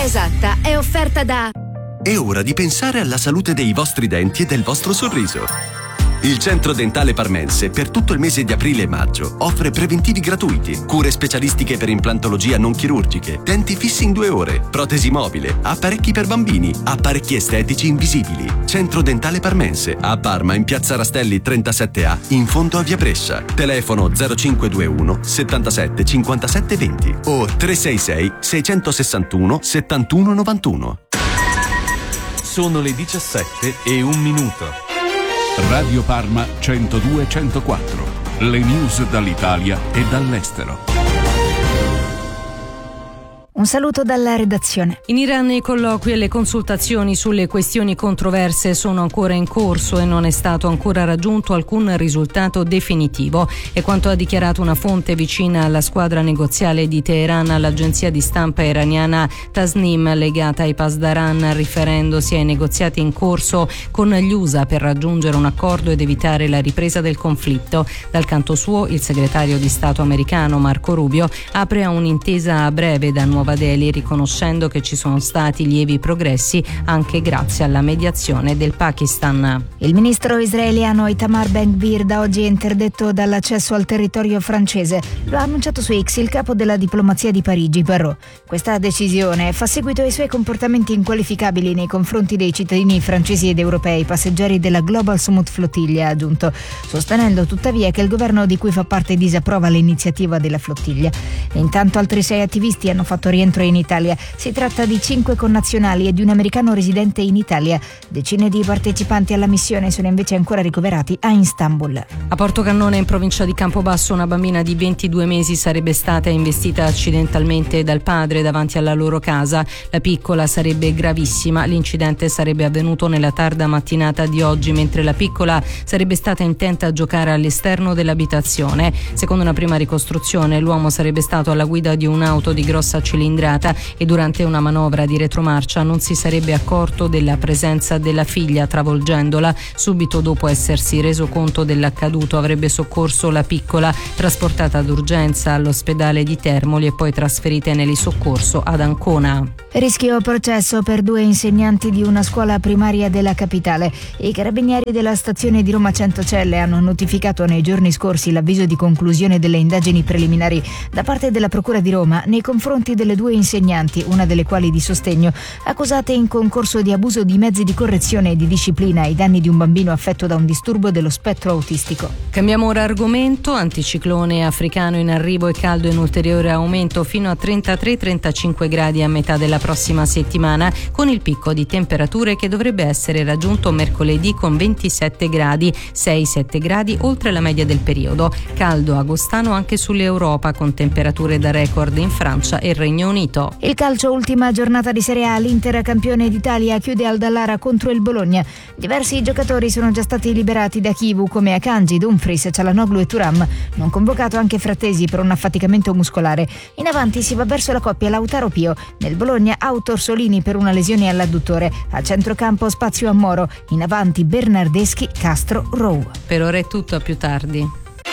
Esatta è offerta da... È ora di pensare alla salute dei vostri denti e del vostro sorriso. Il Centro Dentale Parmense per tutto il mese di aprile e maggio offre preventivi gratuiti, cure specialistiche per implantologia non chirurgiche, denti fissi in 2 ore, protesi mobile, apparecchi per bambini, apparecchi estetici invisibili. Centro Dentale Parmense a Parma in Piazza Rastelli 37A in fondo a Via Brescia. Telefono 0521 77 57 20 o 366 661 71 91. Sono le 17:01. Radio Parma 102-104. Le news dall'Italia e dall'estero. Un saluto dalla redazione. In Iran i colloqui e le consultazioni sulle questioni controverse sono ancora in corso e non è stato ancora raggiunto alcun risultato definitivo. È quanto ha dichiarato una fonte vicina alla squadra negoziale di Teheran all'agenzia di stampa iraniana Tasnim legata ai Pasdaran, riferendosi ai negoziati in corso con gli USA per raggiungere un accordo ed evitare la ripresa del conflitto. Dal canto suo, il segretario di Stato americano Marco Rubio apre a un'intesa a breve da Nuova Delhi, riconoscendo che ci sono stati lievi progressi anche grazie alla mediazione del Pakistan. Il ministro israeliano Itamar Ben-Gvir da oggi è interdetto dall'accesso al territorio francese. Lo ha annunciato su X il capo della diplomazia di Parigi, Barrot. Questa decisione fa seguito ai suoi comportamenti inqualificabili nei confronti dei cittadini francesi ed europei passeggeri della Global Summit Flottiglia, ha aggiunto, sostenendo tuttavia che il governo di cui fa parte disapprova l'iniziativa della flottiglia. E intanto altri 6 attivisti hanno fatto rientro in Italia. Si tratta di 5 connazionali e di un americano residente in Italia. Decine di partecipanti alla missione sono invece ancora ricoverati a Istanbul. A Porto Cannone, in provincia di Campobasso, una bambina di 22 mesi sarebbe stata investita accidentalmente dal padre davanti alla loro casa. La piccola sarebbe gravissima. L'incidente sarebbe avvenuto nella tarda mattinata di oggi, mentre la piccola sarebbe stata intenta a giocare all'esterno dell'abitazione. Secondo una prima ricostruzione, l'uomo sarebbe stato alla guida di un'auto di grossa cilindrata e durante una manovra di retromarcia non si sarebbe accorto della presenza della figlia, travolgendola. Subito dopo essersi reso conto dell'accaduto avrebbe soccorso la piccola, trasportata d'urgenza all'ospedale di Termoli e poi trasferita in elisoccorso ad Ancona. Rischio processo per 2 insegnanti di una scuola primaria della capitale. I carabinieri della stazione di Roma Centocelle hanno notificato nei giorni scorsi l'avviso di conclusione delle indagini preliminari da parte della Procura di Roma nei confronti delle 2 insegnanti, una delle quali di sostegno, accusate in concorso di abuso di mezzi di correzione e di disciplina ai danni di un bambino affetto da un disturbo dello spettro autistico. Cambiamo ora argomento. Anticiclone africano in arrivo e caldo in ulteriore aumento fino a 33-35 gradi a metà della prossima settimana, con il picco di temperature che dovrebbe essere raggiunto mercoledì con 27 gradi, 6-7 gradi oltre la media del periodo. Caldo agostano anche sull'Europa, con temperature da record in Francia e Regno Unito. Il calcio, ultima giornata di Serie A, l'Inter campione d'Italia chiude al Dallara contro il Bologna. Diversi giocatori sono già stati liberati da Chivu, come Akanji, Dumfries, Cialanoglu e Thuram. Non convocato anche Frattesi per un affaticamento muscolare. In avanti si va verso la coppia Lautaro Pio. Nel Bologna out Orsolini per una lesione all'adduttore. A centrocampo spazio a Moro. In avanti Bernardeschi, Castro, Rowe. Per ora è tutto, a più tardi.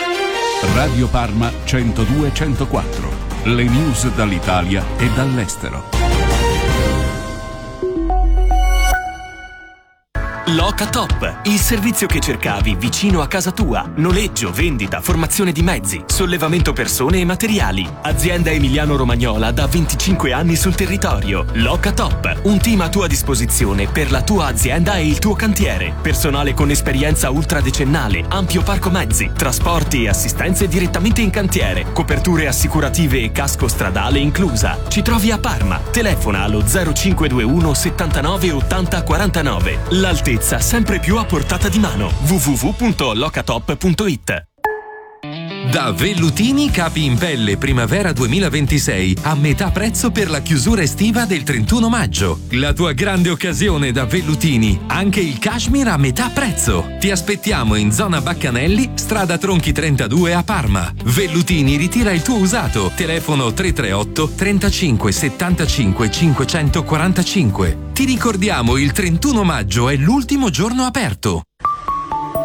Radio Parma 102-104. Le news dall'Italia e dall'estero. Locatop, il servizio che cercavi vicino a casa tua. Noleggio, vendita, formazione di mezzi, sollevamento persone e materiali. Azienda emiliano-romagnola da 25 anni sul territorio. Locatop, un team a tua disposizione per la tua azienda e il tuo cantiere. Personale con esperienza ultradecennale, ampio parco mezzi, trasporti e assistenze direttamente in cantiere, coperture assicurative e casco stradale inclusa. Ci trovi a Parma. Telefona allo 0521 79 80 49. L'altezza sempre più a portata di mano. www.locatop.it. Da Vellutini capi in pelle primavera 2026 a metà prezzo per la chiusura estiva del 31 maggio. La tua grande occasione da Vellutini, anche il cashmere a metà prezzo. Ti aspettiamo in zona Baccanelli, strada Tronchi 32 a Parma. Vellutini ritira il tuo usato. Telefono 338 35 75 545. Ti ricordiamo, il 31 maggio è l'ultimo giorno aperto.